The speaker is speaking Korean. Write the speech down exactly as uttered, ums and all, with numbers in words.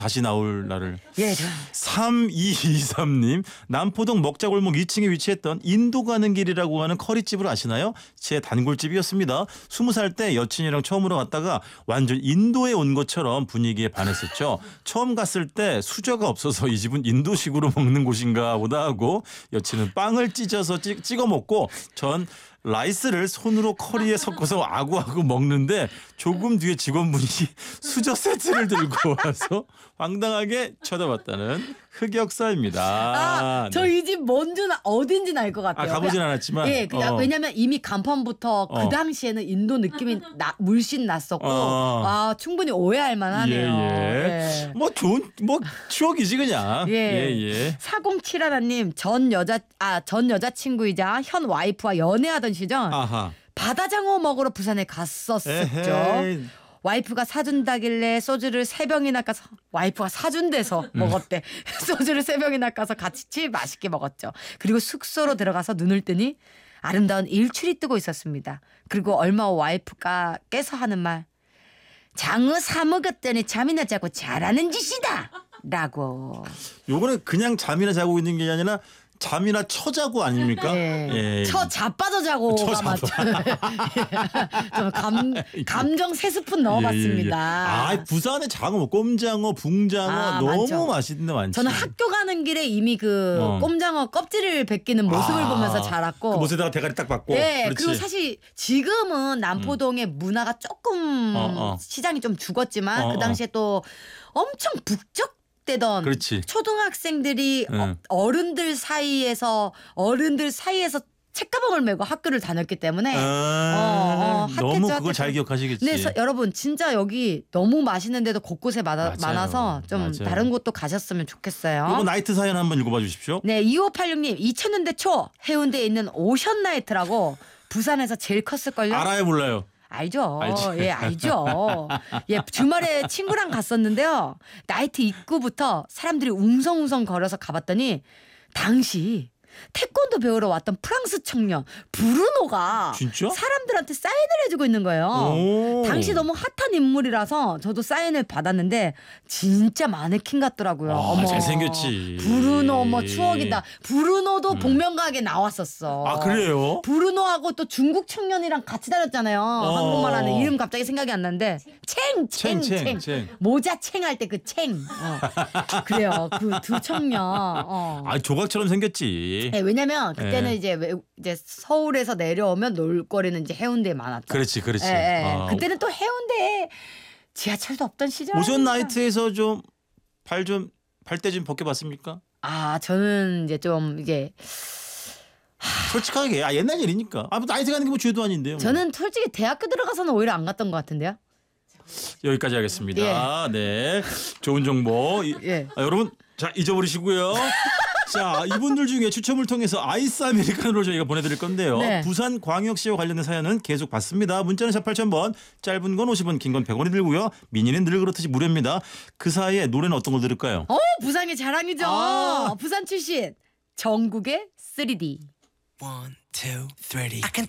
다시 나올 날을. 예, 저. 삼이이삼 님 남포동 먹자골목 이 층에 위치했던 인도 가는 길이라고 하는 커리집을 아시나요? 제 단골집이었습니다. 스무 살 때 여친이랑 처음으로 갔다가 완전 인도에 온 것처럼 분위기에 반했었죠. 처음 갔을 때 수저가 없어서 이 집은 인도식으로 먹는 곳인가 보다 하고 여친은 빵을 찢어서 찍, 찍어 먹고 전 라이스를 손으로 커리에 섞어서 아구아구 먹는데 조금 뒤에 직원분이 수저 세트를 들고 와서 황당하게 쳐다봤다는 흑역사입니다. 아, 저 이 집 뭔지 어딘지는 알 것 같아요. 아, 가보진 않았지만. 예, 그냥 어. 왜냐면 이미 간판부터 어. 그 당시에는 인도 느낌이 나, 물씬 났었고, 어. 아 충분히 오해할 만하네요. 예, 예. 예. 뭐 좋은 뭐 추억이지 그냥. 예. 예, 예. 사공칠하나님 전 여자 아 전 여자친구이자 현 와이프와 연애하던 시절 아하. 바다장어 먹으러 부산에 갔었었죠. 에헤이. 와이프가 사준다길래 소주를 세 병이나 까서 와이프가 사준대서 먹었대. 소주를 세 병이나 까서 같이 맛있게 먹었죠. 그리고 숙소로 들어가서 눈을 뜨니 아름다운 일출이 뜨고 있었습니다. 그리고 얼마 후 와이프가 깨서 하는 말. 장어 사 먹었더니 잠이나 자고 잘하는 짓이다. 라고. 요거는 그냥 잠이나 자고 있는 게 아니라 잠이나 처자고 아닙니까? 예. 처 자빠져 자고가 처 맞죠. 좀 감, 감정 세 스푼 넣어봤습니다. 예, 예, 예. 아, 부산의 장어, 꼼장어, 붕장어 아, 너무 많죠. 맛있는데 많지. 저는 학교 가는 길에 이미 그 어. 꼼장어 껍질을 벗기는 모습을 아, 보면서 자랐고. 그 못에다가 대가리 딱 받고. 예, 그렇지. 그리고 사실 지금은 남포동의 문화가 조금 어, 어. 시장이 좀 죽었지만 어, 그 당시에 또 엄청 북적 되던 그렇지. 초등학생들이 응. 어, 어른들 사이에서 어른들 사이에서 책가방을 메고 학교를 다녔기 때문에 아, 어, 어, 너무 핫했죠, 그걸 잘 핫했죠. 기억하시겠지. 네, 서, 여러분 진짜 여기 너무 맛있는데도 곳곳에 많아, 맞아요. 많아서 좀 맞아요. 다른 곳도 가셨으면 좋겠어요. 이거 나이트 사연 한번 읽어봐 주십시오. 네, 이오팔육 님 이천 년대 초 해운대에 있는 오션나이트라고 부산에서 제일 컸을걸요? 알아요, 몰라요? 알죠. 알지. 예, 알죠. 예, 주말에 친구랑 갔었는데요. 나이트 입구부터 사람들이 웅성웅성 걸어서 가봤더니 당시 태권도 배우러 왔던 프랑스 청년 브루노가 진짜? 사람들한테 사인을 해주고 있는 거예요. 오. 당시 너무 핫한 인물이라서 저도 사인을 받았는데 진짜 마네킹 같더라고요. 아, 어머. 잘생겼지. 브루노 뭐 추억이다. 브루노도 복면가게 나왔었어. 아, 그래요? 브루노하고 또 중국 청년이랑 같이 다녔잖아요. 어. 한국말 하는 이름 갑자기 생각이 안 나는데 챙, 챙, 챙, 챙, 챙, 챙. 모자 챙 할 때 그 챙. 어. 그래요. 그 두 청년. 어. 아, 조각처럼 생겼지. 네, 왜냐면 그때는 예. 이제 외- 이제 서울에서 내려오면 놀거리는 이제 해운대에 많았죠. 그렇지, 그렇지. 예, 예. 아. 그때는 또 해운대에 지하철도 없던 시절. 오션 아닙니까? 나이트에서 좀 발 좀 발 때 좀 벗겨봤습니까? 아, 저는 이제 좀 이게 솔직하게 아 옛날 일이니까. 아, 뭐 나이트 가는 게 뭐 죄도 아닌데요. 뭐. 저는 솔직히 대학교 들어가서는 오히려 안 갔던 것 같은데요. 여기까지 하겠습니다. 네, 좋은 정보. 이- 예. 아, 여러분, 자 잊어버리시고요. 자, 이분들 중에 추첨을 통해서 아이스 아메리카노를 저희가 보내드릴 건데요. 네. 부산 광역시와 관련된 사연은 계속 받습니다. 문자는 샷 팔천 번, 짧은 건 오십 원, 긴 건 백 원이 들고요. 미니는 늘 그렇듯이 무료입니다. 그 사이에 노래는 어떤 걸 들을까요? 어, 부산의 자랑이죠. 아. 부산 출신 정국의 쓰리디. One, two, three. I can